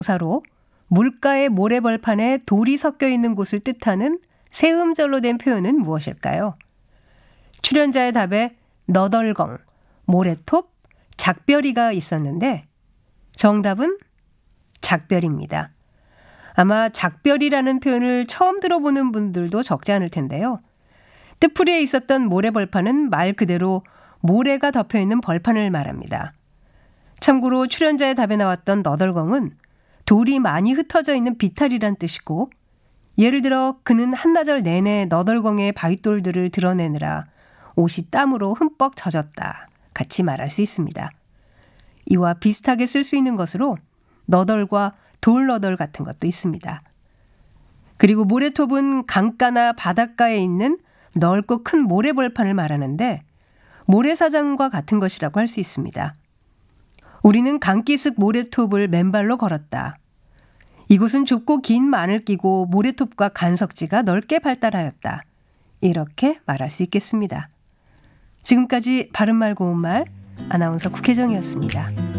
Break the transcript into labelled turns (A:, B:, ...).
A: 사로 물가의 모래벌판에 돌이 섞여 있는 곳을 뜻하는 세 음절로 된 표현은 무엇일까요? 출연자의 답에 너덜건, 모래톱, 작별이가 있었는데 정답은 작별입니다. 아마 작별이라는 표현을 처음 들어보는 분들도 적지 않을 텐데요. 뜻풀이에 있었던 모래벌판은 말 그대로 모래가 덮여있는 벌판을 말합니다. 참고로 출연자의 답에 나왔던 너덜건은 돌이 많이 흩어져 있는 비탈이란 뜻이고, 예를 들어 그는 한나절 내내 너덜건의 바윗돌들을 드러내느라 옷이 땀으로 흠뻑 젖었다 같이 말할 수 있습니다. 이와 비슷하게 쓸 수 있는 것으로 너덜과 돌너덜 같은 것도 있습니다. 그리고 모래톱은 강가나 바닷가에 있는 넓고 큰 모래벌판을 말하는데 모래사장과 같은 것이라고 할 수 있습니다. 우리는 강기슭 모래톱을 맨발로 걸었다. 이곳은 좁고 긴 만을 끼고 모래톱과 간석지가 넓게 발달하였다. 이렇게 말할 수 있겠습니다. 지금까지 바른말 고운말 아나운서 국혜정이었습니다.